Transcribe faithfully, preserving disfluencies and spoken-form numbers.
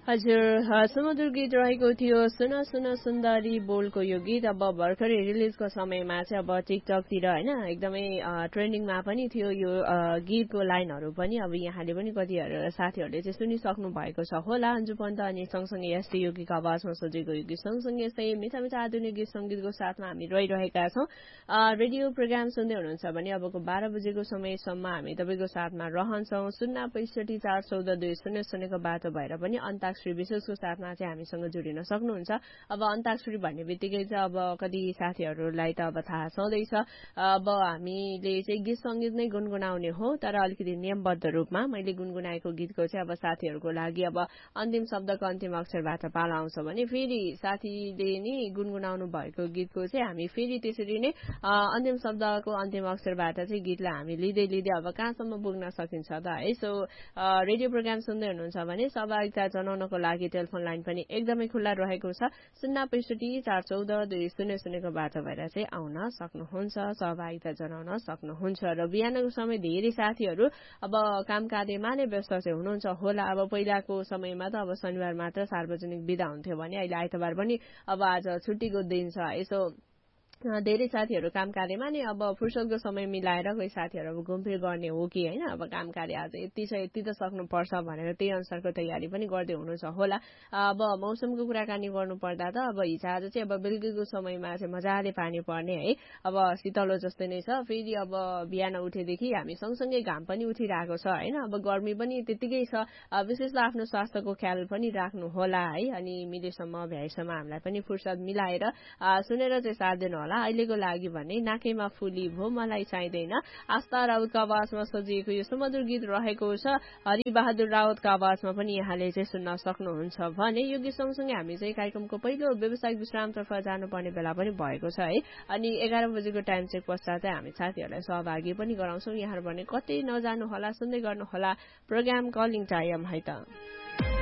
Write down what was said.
हजुर सुमधुर गीत रहेको थियो सुन सुन सुन्दरी बोलको यो गीत अब भर्खरै रिलिजको समयमा चाहिँ अब टिकटकतिर होइन एकदमै ट्रेन्डिङमा पनि थियो यो गीतको लाइनहरू पनि अब यहाँले पनि कति साथीहरूले चाहिँ सुनिसक्नु भएको छ होला अन्जु पन्त अनि सँगसँगै एसटी योगीको आवाजमा सजेको यो गीत सँगसँगै यस्तै मिठा मिठा आधुनिक गीत सङ्गीतको साथमा हामी रहिरहेका छौँ रेडियो प्रोग्राम सुन्दै हुनुहुन्छ भने अबको बाह्र बजेको समयसम्म हामी तपाईँको साथमा रहन्छौँ शून्य पैँसठी चार चौध दुई शून्य शून्यको बाटो भएर पनि अन्ताक्षरी विशेषको साथमा चाहिँ हामीसँग जोडिन सक्नुहुन्छ अब अन्ताक्षरी भन्ने बित्तिकै चाहिँ अब कति साथीहरूलाई त अब थाहा छँदैछ अब हामीले चाहिँ गीत सङ्गीत नै गुनगुनाउने हो तर अलिकति नियमबद्ध रूपमा मैले गुनगुनाएको गीतको चाहिँ अब साथीहरूको लागि अब अन्तिम शब्दको अन्तिम अक्षरबाट पालो आउँछ भने फेरि साथीले नै गुनगुनाउनु भएको गीतको चाहिँ हामी फेरि त्यसरी नै अन्तिम शब्दको अन्तिम अक्षरबाट चाहिँ गीतलाई हामी लिँदै लिँदै अब कहाँसम्म पुग्न सकिन्छ त है सो रेडियो प्रोग्राम सुन्दै हुनुहुन्छ भने सहभागिता जनाउनको लागि टेलिफोन लाइन पनि एकदमै खुल्ला रहेको छ शून्य पैँसठी चार चौध दुई शून्य शून्यको बाटो भएर चाहिँ आउन सक्नुहुन्छ सहभागिता जनाउन सक्नुहुन्छ र बिहानको समय धेरै साथीहरू अब काम कार्यमा नै व्यस्त चाहिँ हुनुहुन्छ होला अब पहिलाको समयमा त अब शनिबार मात्र सार्वजनिक बिदा हुन्थ्यो भने अहिले आइतबार पनि अब आज छुट्टीको दिन छ यसो धेरै साथीहरू काम कार्यमा नै अब फुर्सदको समय मिलाएर कोही साथीहरू अब घुमफिर गर्ने हो कि होइन अब काम कार्य आज यति छ यति त सक्नुपर्छ भनेर त्यही अनुसारको तयारी पनि गर्दै हुनुहुन्छ होला अब मौसमको कुराकानी गर्नु पर्दा त अब हिजोआज चाहिँ अब बेलुकीको समयमा चाहिँ मजाले पानी पर्ने है अब शीतलो जस्तै नै छ फेरि अब बिहान उठेदेखि हामी सँगसँगै घाम पनि उठिरहेको छ होइन अब गर्मी पनि त्यत्तिकै छ विशेष त आफ्नो स्वास्थ्यको ख्याल पनि राख्नु होला है अनि मिलेसम्म भ्याएसम्म हामीलाई पनि फुर्सद मिलाएर सुनेर चाहिँ साथ दिनु होला अहिलेको लागि भने नाकैमा फुली भो मलाई चाहिँदैन आस्था राउतको आवाजमा सजिएको यो सुमधुर गीत रहेको छ हरिबहादुर राउतको आवाजमा पनि यहाँले चाहिँ सुन्न सक्नुहुन्छ भने यो गीत सँगसँगै हामी चाहिँ कार्यक्रमको पहिलो व्यावसायिक विश्रामतर्फ जानुपर्ने बेला पनि भएको छ है अनि एघार बजेको टाइम चेक पश्चात चाहिँ हामी साथीहरूलाई सहभागी पनि गराउँछौँ यहाँहरू भने कतै नजानु होला सुन्दै गर्नु होला प्रोग्राम कलिङ टाइम है त